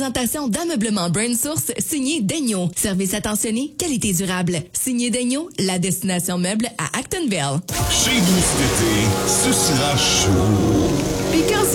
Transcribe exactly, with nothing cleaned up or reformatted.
Présentation d'ameublement Brain Source, signé Daigneault. Service attentionné, qualité durable. Signé Daigneault, la destination meuble à Actonville. Chez nous cet été, ce sera chaud. Puis quand